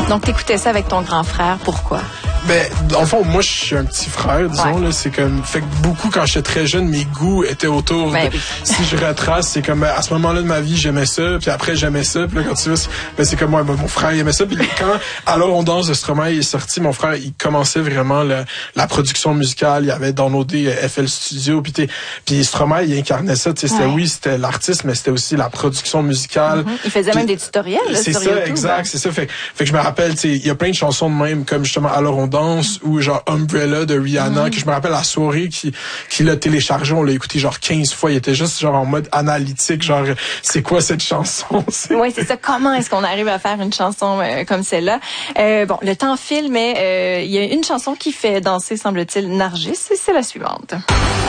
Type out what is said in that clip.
Donc, t'écoutais ça avec ton grand frère. Pourquoi? Ben, dans le fond, moi, je suis un petit frère, disons, là. C'est comme, fait que beaucoup, quand j'étais très jeune, mes goûts étaient autour. Ben, oui. Si je retrace, c'est comme, à ce moment-là de ma vie, j'aimais ça, puis après, j'aimais ça, puis là, quand tu vois, ben, c'est comme, moi, mon frère, il aimait ça, puis quand, alors, on danse de Stromae est sorti, mon frère, il commençait vraiment la production musicale, il avait downloadé FL Studio, puis Stromae, il incarnait ça, tu sais, c'était l'artiste, mais c'était aussi la production musicale. Il faisait même des tutoriels, là, c'est sur ça, YouTube, exact, c'est ça. Fait que je me rappelle, tu sais, il y a plein de chansons de même, comme justement, alors on danse, ou genre Umbrella de Rihanna, que je me rappelle la soirée qui l'a téléchargé, on l'a écouté genre 15 fois, il était juste genre en mode analytique, genre, c'est quoi cette chanson? Oui, c'est ça. Comment est-ce qu'on arrive à faire une chanson comme celle-là? Bon, le temps file, mais il y a une chanson qui fait danser, semble-t-il, Nargis, et c'est la suivante.